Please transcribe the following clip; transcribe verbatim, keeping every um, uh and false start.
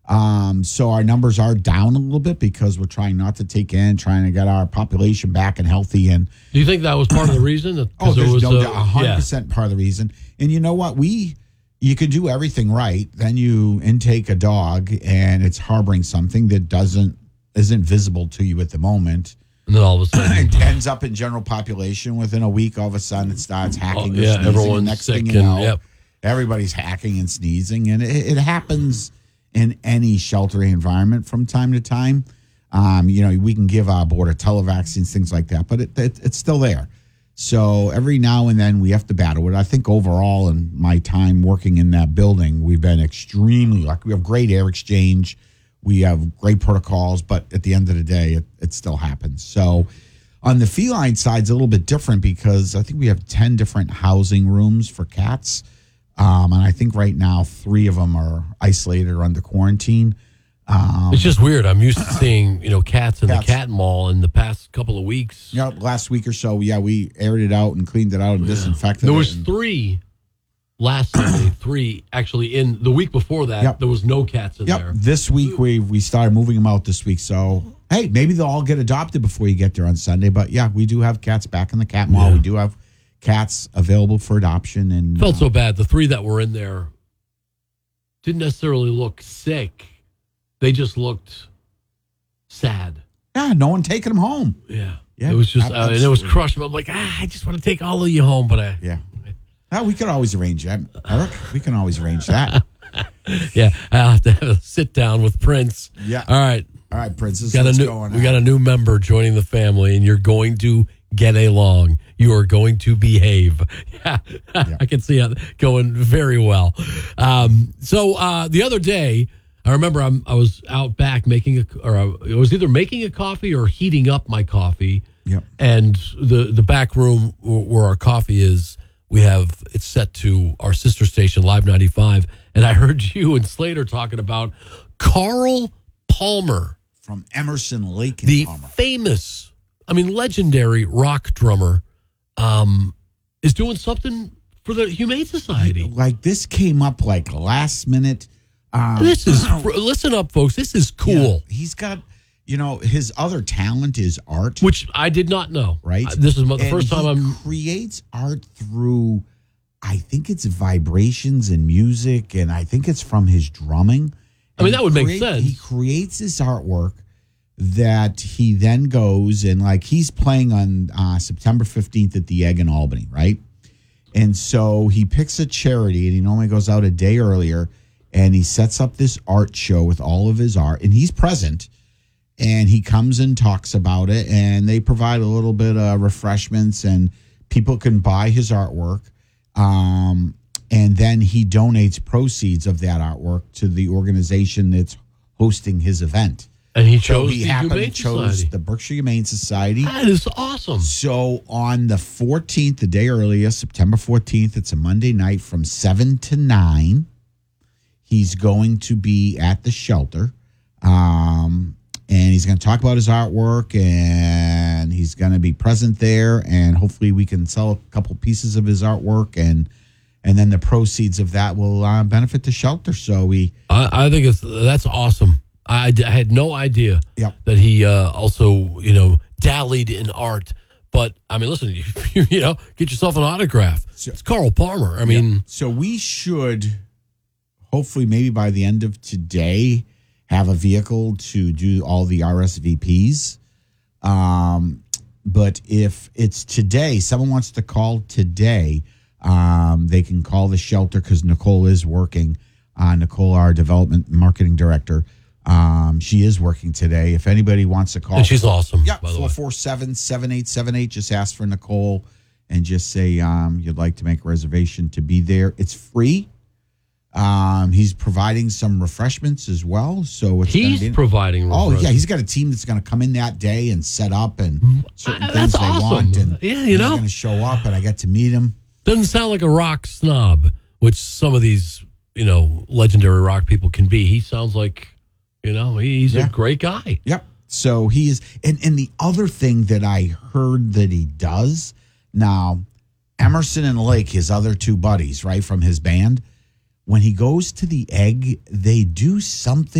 Um, so our numbers are down a little bit because we're trying not to take in, trying to get our population back and healthy. And do you think that was part of the reason? That, oh, there there's was no a, doubt, one hundred percent yeah. part of the reason. And you know what? We you can do everything right, then you intake a dog and it's harboring something that doesn't isn't visible to you at the moment. And then all of a sudden, it ends up in general population. Within a week, all of a sudden, it starts hacking. Oh, yeah, or everyone's next sick. Thing you know, and, yep. everybody's hacking and sneezing, and it, it happens in any sheltering environment from time to time. Um, you know, we can give our border televaccines, things like that, but it, it, it's still there. So every now and then we have to battle it. I think overall, in my time working in that building, we've been extremely lucky. We have great air exchange. We have great protocols, but at the end of the day, it, it still happens. So on the feline side, it's a little bit different because I think we have ten different housing rooms for cats. Um, and I think right now, three of them are isolated or under quarantine. Um, it's just weird. I'm used to seeing, you know, cats in cats. the cat mall in the past couple of weeks. Yeah, last week or so, yeah, we aired it out and cleaned it out and yeah. disinfected there it. There was and, three last Sunday, three actually in the week before that. Yep. There was no cats in yep. there. This week we we started moving them out this week. So hey, maybe they'll all get adopted before you get there on Sunday. But yeah, we do have cats back in the cat mall. Yeah. We do have cats available for adoption. And felt uh, so bad. The three that were in there didn't necessarily look sick. They just looked sad. Yeah, no one taking them home. Yeah. Yeah, it was just, uh, and it was crushed. I'm like, ah, I just want to take all of you home, but I. Yeah. Well, we could always arrange that, Eric. We can always arrange that. Yeah, I'll have to have a sit down with Prince. Yeah. All right. All right, Prince. This got is a new, going we on. got a new member joining the family, and you're going to get along. You are going to behave. Yeah, yeah. I can see it going very well. Um, so uh, the other day, I remember I'm, I was out back making a, or I, it was either making a coffee or heating up my coffee. Yep. And the the back room where our coffee is, we have it's set to our sister station, Live ninety-five. And I heard you and Slater talking about Carl Palmer. From Emerson, Lake and the Palmer. famous, I mean, legendary rock drummer, um, is doing something for the Humane Society. Like this came up like last minute. Um, this is, listen up, folks. This is cool. Yeah, he's got, you know, his other talent is art. Which I did not know. Right. Uh, this is the and first time he I'm. creates art through, I think it's vibrations and music, and I think it's from his drumming. I mean, And that would create, make sense. He creates this artwork that he then goes and like he's playing on uh, September fifteenth at the Egg in Albany, right? And so he picks a charity and he normally goes out a day earlier and he sets up this art show with all of his art and he's present and he comes and talks about it and they provide a little bit of refreshments and people can buy his artwork. Um, and then he donates proceeds of that artwork to the organization that's hosting his event. And he chose so he the happened Humane to chose Society. the Berkshire Humane Society. That is awesome. So on the fourteenth, the day earlier, September fourteenth, it's a Monday night from seven to nine. He's going to be at the shelter. Um, and he's going to talk about his artwork and he's going to be present there. And hopefully we can sell a couple pieces of his artwork and and then the proceeds of that will uh, benefit the shelter. So we... I, I think it's that's awesome. I, I had no idea Yep. that he uh, also, you know, dallied in art. But, I mean, listen, you, you know, get yourself an autograph. So, it's Carl Palmer. I mean. Yeah. So we should, hopefully, maybe by the end of today, have a vehicle to do all the R S V Ps. Um, but if it's today, someone wants to call today, um, they can call the shelter because Nicole is working. Uh, Nicole, our development marketing director. Um, she is working today. If anybody wants to call. And she's awesome. Yeah, by the way. four four seven, seven eight seven eight. Just ask for Nicole and just say um, you'd like to make a reservation to be there. It's free. Um, he's providing some refreshments as well. So it's He's be, providing Oh, refreshments. yeah. He's got a team that's going to come in that day and set up and certain Uh, things that's they awesome. want. And Yeah, you know. He's going to show up and I get to meet him. Doesn't sound like a rock snob, which some of these, you know, legendary rock people can be. He sounds like, you know, he's Yeah. a great guy. Yep. So he is. And, and the other thing that I heard that he does now, Emerson and Lake, his other two buddies, right, from his band, when he goes to the Egg, they do something.